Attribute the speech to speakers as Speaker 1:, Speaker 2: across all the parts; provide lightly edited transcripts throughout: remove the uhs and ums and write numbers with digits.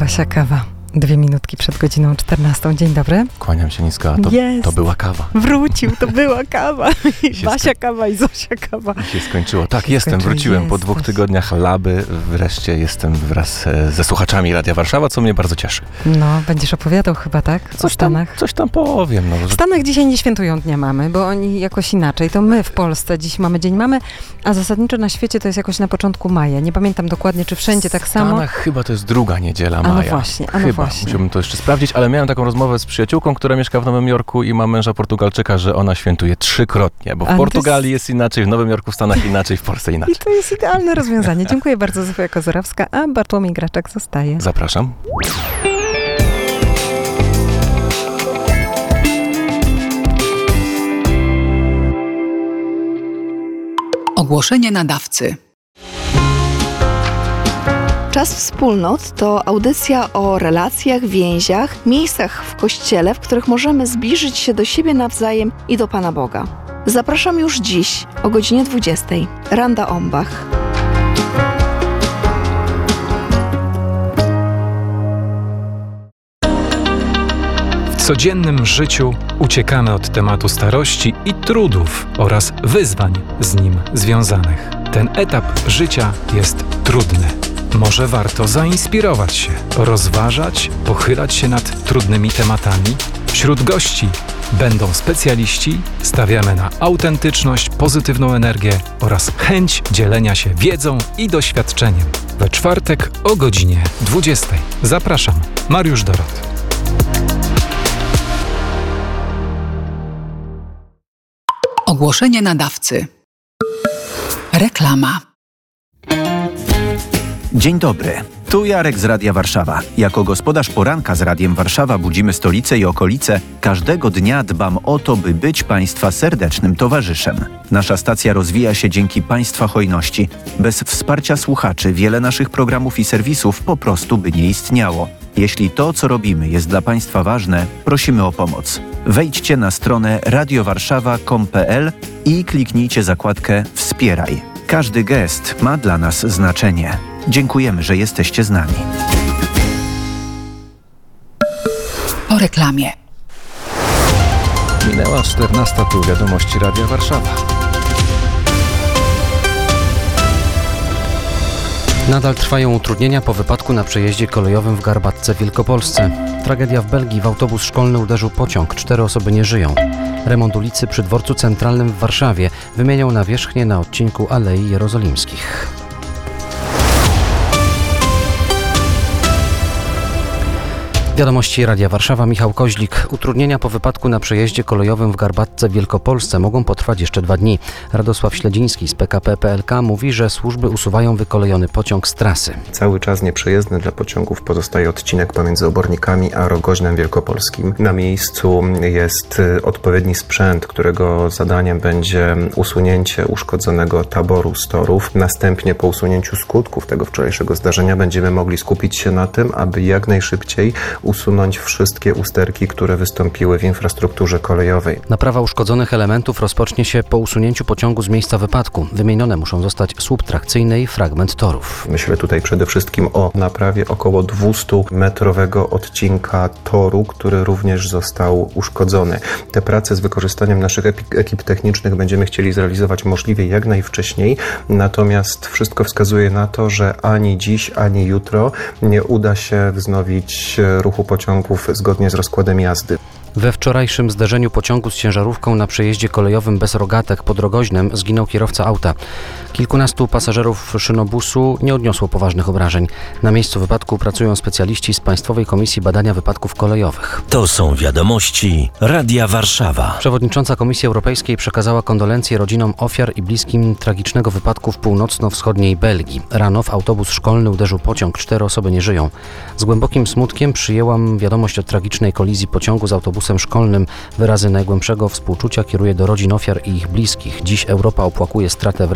Speaker 1: Basia Kawa. 2 minutki przed godziną 14. Dzień dobry.
Speaker 2: Kłaniam się nisko, to była kawa.
Speaker 1: Wrócił, to była kawa. Basia Kawa i Zosia Kawa.
Speaker 2: I się skończyło. Tak, wróciłem po 2 tygodniach laby. Wreszcie jestem wraz ze słuchaczami Radia Warszawa, co mnie bardzo cieszy.
Speaker 1: No, będziesz opowiadał chyba, tak? O Stanach?
Speaker 2: Coś tam powiem.
Speaker 1: W Stanach dzisiaj nie świętują Dnia Mamy, bo oni jakoś inaczej. To my w Polsce dziś mamy Dzień Mamy, a zasadniczo na świecie to jest jakoś na początku maja. Nie pamiętam dokładnie, czy wszędzie tak samo.
Speaker 2: W Stanach chyba to jest druga niedziela maja.
Speaker 1: No właśnie.
Speaker 2: Musiałbym to jeszcze sprawdzić, ale miałem taką rozmowę z przyjaciółką, która mieszka w Nowym Jorku i ma męża Portugalczyka, że ona świętuje 3-krotnie, bo w Portugalii jest inaczej, w Nowym Jorku, w Stanach inaczej, w Polsce inaczej.
Speaker 1: I to jest idealne rozwiązanie. Dziękuję bardzo, Zofia Kozorawska, a Bartłomiej Graczek zostaje.
Speaker 2: Zapraszam.
Speaker 3: Ogłoszenie nadawcy.
Speaker 4: Czas Wspólnot to audycja o relacjach, więziach, miejscach w Kościele, w których możemy zbliżyć się do siebie nawzajem i do Pana Boga. Zapraszam już dziś o godzinie 20. Randa Ombach.
Speaker 5: W codziennym życiu uciekamy od tematu starości i trudów oraz wyzwań z nim związanych. Ten etap życia jest trudny. Może warto zainspirować się, rozważać, pochylać się nad trudnymi tematami? Wśród gości będą specjaliści, stawiamy na autentyczność, pozytywną energię oraz chęć dzielenia się wiedzą i doświadczeniem. We czwartek o godzinie 20. Zapraszam, Mariusz Dorot.
Speaker 3: Ogłoszenie nadawcy. Reklama.
Speaker 6: Dzień dobry, tu Jarek z Radia Warszawa. Jako gospodarz poranka z Radiem Warszawa budzimy stolicę i okolice. Każdego dnia dbam o to, by być Państwa serdecznym towarzyszem. Nasza stacja rozwija się dzięki Państwa hojności. Bez wsparcia słuchaczy wiele naszych programów i serwisów po prostu by nie istniało. Jeśli to, co robimy, jest dla Państwa ważne, prosimy o pomoc. Wejdźcie na stronę radiowarszawa.com.pl i kliknijcie zakładkę Wspieraj. Każdy gest ma dla nas znaczenie. Dziękujemy, że jesteście z nami.
Speaker 3: Po reklamie.
Speaker 2: Minęła 14, tu wiadomości Radia Warszawa.
Speaker 7: Nadal trwają utrudnienia po wypadku na przejeździe kolejowym w Garbatce w Wielkopolsce. Tragedia w Belgii. W autobus szkolny uderzył pociąg. 4 osoby nie żyją. Remont ulicy przy Dworcu Centralnym w Warszawie wymienią nawierzchnię na odcinku Alei Jerozolimskich. Wiadomości Radia Warszawa, Michał Koźlik. Utrudnienia po wypadku na przejeździe kolejowym w Garbatce w Wielkopolsce mogą potrwać jeszcze 2 dni. Radosław Śledziński z PKP PLK mówi, że służby usuwają wykolejony pociąg z trasy.
Speaker 8: Cały czas nieprzejezdny dla pociągów pozostaje odcinek pomiędzy Obornikami a Rogoźnem Wielkopolskim. Na miejscu jest odpowiedni sprzęt, którego zadaniem będzie usunięcie uszkodzonego taboru z torów. Następnie po usunięciu skutków tego wczorajszego zdarzenia będziemy mogli skupić się na tym, aby jak najszybciej usunąć wszystkie usterki, które wystąpiły w infrastrukturze kolejowej.
Speaker 7: Naprawa uszkodzonych elementów rozpocznie się po usunięciu pociągu z miejsca wypadku. Wymienione muszą zostać słup trakcyjny i fragment torów.
Speaker 8: Myślę tutaj przede wszystkim o naprawie około 200-metrowego odcinka toru, który również został uszkodzony. Te prace z wykorzystaniem naszych ekip technicznych będziemy chcieli zrealizować możliwie jak najwcześniej, natomiast wszystko wskazuje na to, że ani dziś, ani jutro nie uda się wznowić ruchu pociągów zgodnie z rozkładem jazdy.
Speaker 7: We wczorajszym zderzeniu pociągu z ciężarówką na przejeździe kolejowym bez rogatek pod Rogoźnem zginął kierowca auta. Kilkunastu pasażerów szynobusu nie odniosło poważnych obrażeń. Na miejscu wypadku pracują specjaliści z Państwowej Komisji Badania Wypadków Kolejowych.
Speaker 9: To są wiadomości Radia Warszawa.
Speaker 7: Przewodnicząca Komisji Europejskiej przekazała kondolencje rodzinom ofiar i bliskim tragicznego wypadku w północno-wschodniej Belgii. Rano w autobus szkolny uderzył pociąg, 4 osoby nie żyją. Z głębokim smutkiem przyjęłam wiadomość o tragicznej kolizji pociągu z autobusem szkolnym. Wyrazy najgłębszego współczucia kieruję do rodzin ofiar i ich bliskich. Dziś Europa opłakuje stratę wraz z Belgią.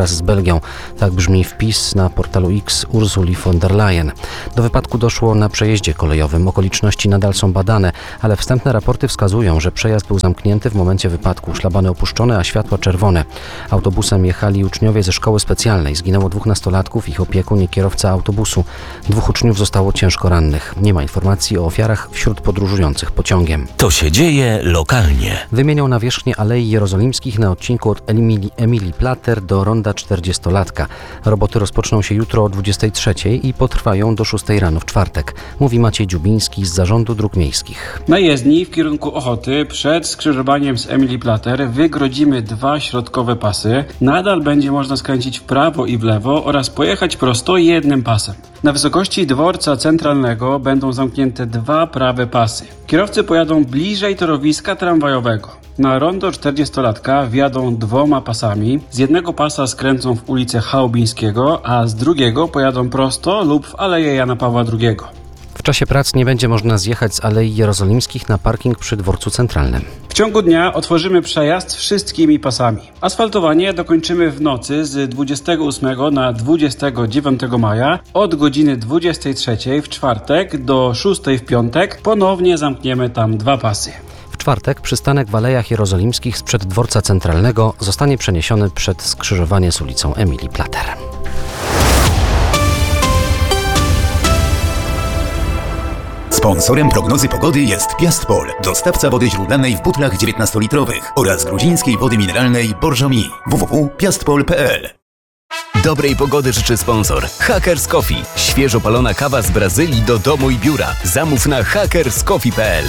Speaker 7: Belgią. Tak brzmi wpis na portalu X Ursuli von der Leyen. Do wypadku doszło na przejeździe kolejowym. Okoliczności nadal są badane, ale wstępne raporty wskazują, że przejazd był zamknięty w momencie wypadku. Szlabany opuszczone, a światła czerwone. Autobusem jechali uczniowie ze szkoły specjalnej. Zginęło 2 nastolatków, ich opiekun i kierowca autobusu. 2 uczniów zostało ciężko rannych. Nie ma informacji o ofiarach wśród podróżujących pociągiem.
Speaker 9: To się dzieje lokalnie.
Speaker 7: Wymienią nawierzchnię Alei Jerozolimskich na odcinku od Emilii Plater do ronda 40-latka. Roboty rozpoczną się jutro o 23:00 i potrwają do 6:00 rano w czwartek, mówi Maciej Dziubiński z Zarządu Dróg Miejskich.
Speaker 10: Na jezdni w kierunku Ochoty przed skrzyżowaniem z Emilii Plater wygrodzimy 2 środkowe pasy. Nadal będzie można skręcić w prawo i w lewo oraz pojechać prosto jednym pasem. Na wysokości dworca centralnego będą zamknięte 2 prawe pasy. Kierowcy pojadą bliżej torowiska tramwajowego. Na rondo 40-latka wjadą 2 pasami. Z jednego pasa skręcą w ulicę Chałubińskiego, a z drugiego pojadą prosto lub w Aleję Jana Pawła II.
Speaker 7: W czasie prac nie będzie można zjechać z Alei Jerozolimskich na parking przy dworcu centralnym.
Speaker 10: W ciągu dnia otworzymy przejazd wszystkimi pasami. Asfaltowanie dokończymy w nocy z 28 na 29 maja od godziny 23:00 w czwartek do 6:00 w piątek. Ponownie zamkniemy tam 2 pasy.
Speaker 7: W czwartek przystanek w Alejach Jerozolimskich sprzed dworca centralnego zostanie przeniesiony przed skrzyżowanie z ulicą Emilii Plater.
Speaker 11: Sponsorem prognozy pogody jest Piastpol, dostawca wody źródlanej w butlach 19-litrowych oraz gruzińskiej wody mineralnej Borżomi. www.piastpol.pl.
Speaker 12: Dobrej pogody życzy sponsor Hackers Coffee. Świeżo palona kawa z Brazylii do domu i biura. Zamów na hackerscoffee.pl.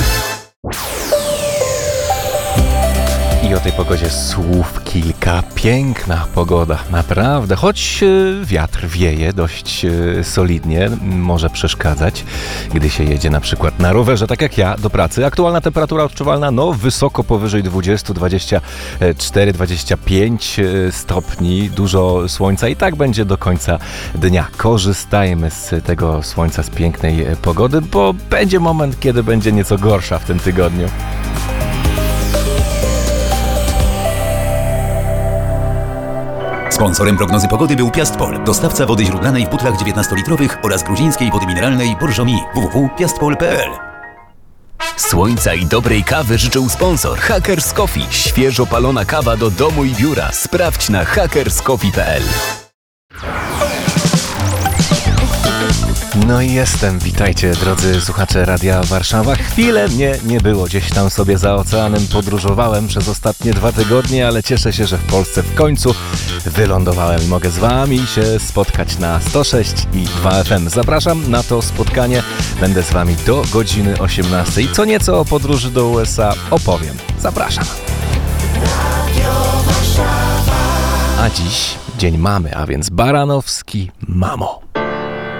Speaker 2: I o tej pogodzie słów kilka. Piękna pogoda, naprawdę. Choć wiatr wieje dość solidnie, może przeszkadzać, gdy się jedzie na przykład na rowerze, tak jak ja, do pracy. Aktualna temperatura odczuwalna, wysoko powyżej 20, 24, 25 stopni. Dużo słońca i tak będzie do końca dnia. Korzystajmy z tego słońca, z pięknej pogody, bo będzie moment, kiedy będzie nieco gorsza w tym tygodniu.
Speaker 11: Sponsorem prognozy pogody był Piastpol, dostawca wody źródlanej w butlach 19-litrowych oraz gruzińskiej wody mineralnej Borżomi. www.piastpol.pl.
Speaker 12: Słońca i dobrej kawy życzył sponsor Hackers Coffee. Świeżo palona kawa do domu i biura. Sprawdź na hackerscoffee.pl.
Speaker 2: No i jestem. Witajcie, drodzy słuchacze Radia Warszawa. Chwilę mnie nie było. Gdzieś tam sobie za oceanem podróżowałem przez ostatnie 2 tygodnie, ale cieszę się, że w Polsce w końcu wylądowałem i mogę z wami się spotkać na 106 i 2 FM. Zapraszam na to spotkanie. Będę z wami do godziny 18. Co nieco o podróży do USA opowiem. Zapraszam. A dziś dzień mamy, a więc Baranowski Mamo.